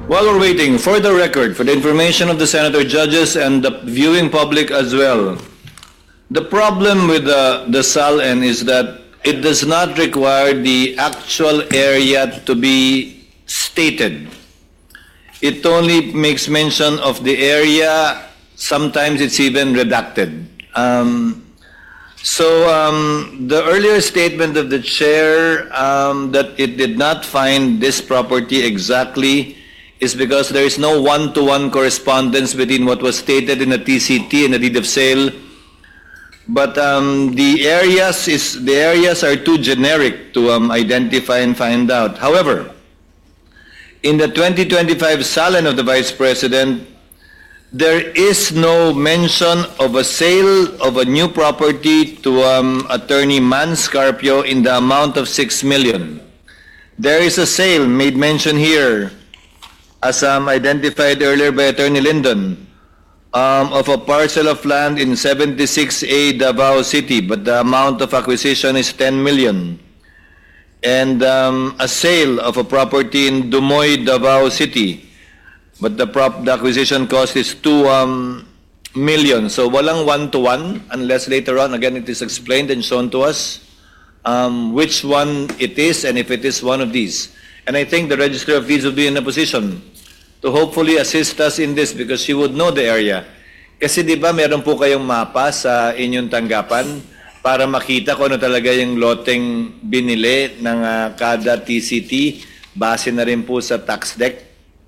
While we're waiting, for the record, for the information of the senator, judges, and the viewing public as well, the problem with the SALN is that it does not require the actual area to be stated. It only makes mention of the area. Sometimes it's even redacted. The earlier statement of the chair that it did not find this property exactly is because there is no one-to-one correspondence between what was stated in the TCT and the deed of sale. But the areas are too generic to identify and find out. However, in the 2025 SALN of the Vice President, there is no mention of a sale of a new property to Attorney Man Scarpio in the amount of 6 million. There is a sale made mention here, as identified earlier by Attorney Lyndon, of a parcel of land in 76A Davao City, but the amount of acquisition is 10 million. And a sale of a property in Dumoy, Davao City, but the acquisition cost is 2 million. So walang one-to-one unless later on, again, it is explained and shown to us which one it is and if it is one of these. And I think the Register of Deeds will be in a position to hopefully assist us in this because she would know the area. Kasi di ba meron po kayong mapa sa inyong tanggapan para makita kung ano talaga yung loteng binili ng kada TCT base na rin po sa tax deck?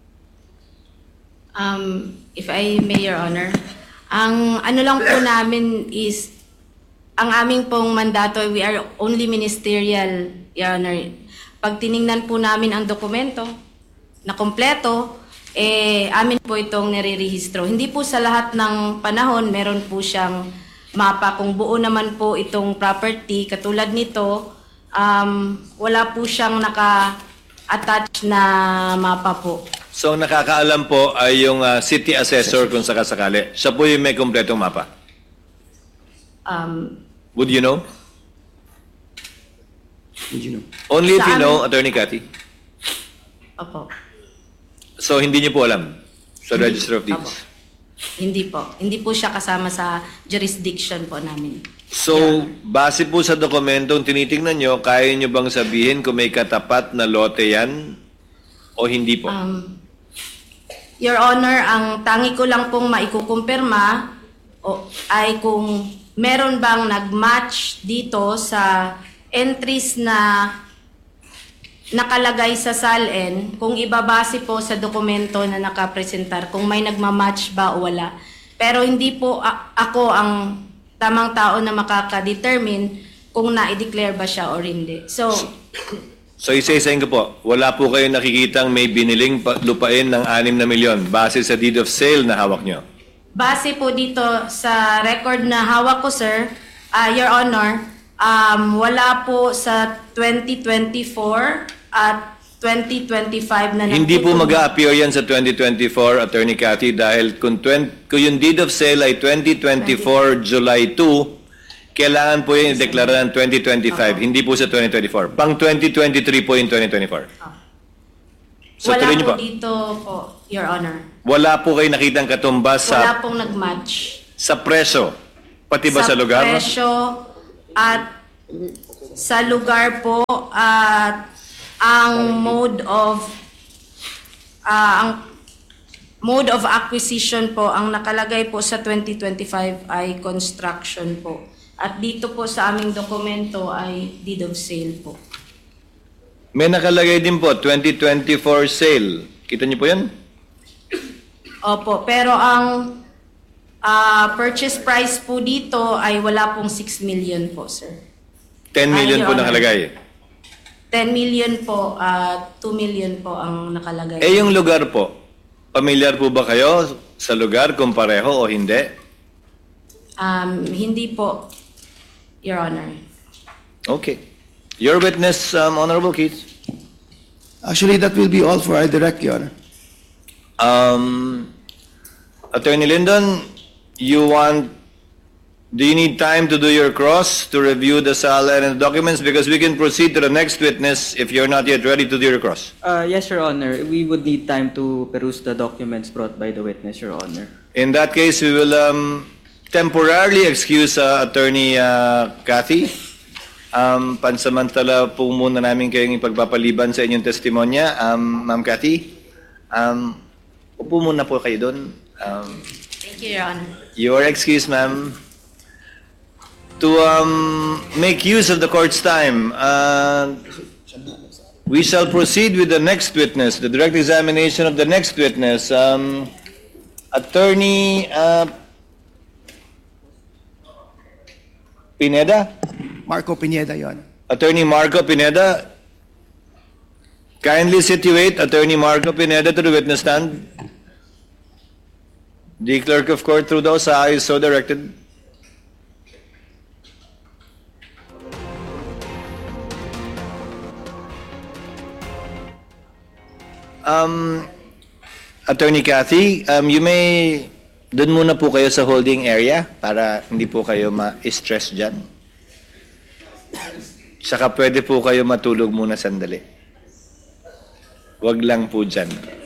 If I may, Your Honor, ang ano lang po namin is, ang aming pong mandato, we are only ministerial, Your Honor. Pag tiningnan po namin ang dokumento na kompleto, amin po itong nire-rehistro. Hindi po sa lahat ng panahon, meron po siyang mapa. Kung buo naman po itong property, katulad nito, wala po siyang naka-attach na mapa po. So nakakaalam po ay yung city assessor kung sakasakali. Siya po yung may kompletong mapa. Would you know? Would you know? Only if you know, Attorney Cathy. Opo. So hindi niyo po alam sa Register of Deeds? Opo. Hindi po. Hindi po siya kasama sa jurisdiction po namin. So, base po sa dokumentong tinitingnan nyo, kaya nyo bang sabihin kung may katapat na lote yan o hindi po? Your Honor, ang tangi ko lang pong maikukumpirma ay kung meron bang nag-match dito sa entries na nakalagay sa SALN, kung ibabase po sa dokumento na nakapresentar, kung may nagmamatch ba o wala. Pero hindi po ako ang tamang tao na makaka-determine kung na-declare ba siya or hindi. So isa-isahin ko po, wala po kayo nakikitang may biniling lupain ng 6 na milyon base sa deed of sale na hawak nyo? Base po dito sa record na hawak ko, sir, Your Honor, wala po sa 2024 at 2025 na hindi po mag-a-appear yan sa 2024, Attorney Cathy, dahil kung yung deed of sale ay 2024 July 2, kailangan po yung i-deklara ng 2025, hindi po sa 2024. Pang 2023 po yung 2024. So, wala tuloy niyo po pa. dito po, Your Honor. Wala po kayo nakitang katumbas Wala pong nag-match. sa presyo, pati ba sa lugar? Sa presyo at sa lugar po at ang mode of acquisition po, ang nakalagay po sa 2025 ay construction po. At dito po sa aming dokumento ay deed of sale po. May nakalagay din po, 2024 sale. Kita niyo po yan? Opo, pero ang purchase price po dito ay wala pong 6 million po, sir. 10 million Your po Honor. nakalagay. 10 million po, 2 million po ang nakalagay. Yung lugar po, pamilyar po ba kayo sa lugar kung pareho o hindi? Hindi po, Your Honor. Okay. Your witness, Honorable Keith. Actually, that will be all for our direct, Your Honor. Attorney Lyndon, you want Do you need time to do your cross, to review the sala and the documents? Because we can proceed to the next witness if you're not yet ready to do your cross. Yes, Your Honor. We would need time to peruse the documents brought by the witness, Your Honor. In that case, we will temporarily excuse Attorney Cathy. Pansamantala po muna namin kayong ipagpapaliban sa inyong testimonya. Ma'am Cathy, upo muna po kayo doon. Thank you, Your Honor. You are excused, ma'am. To make use of the court's time, we shall proceed with the next witness, the direct examination of the next witness. Attorney Pineda? Marco Pineda, Your Honor. Attorney Marco Pineda, kindly situate Attorney Marco Pineda to the witness stand. The clerk of court, through those eyes, so directed. Attorney Cathy, you may doon muna po kayo sa holding area para hindi po kayo ma-stress dyan. Saka pwede po kayo matulog muna sandali. Wag lang po dyan.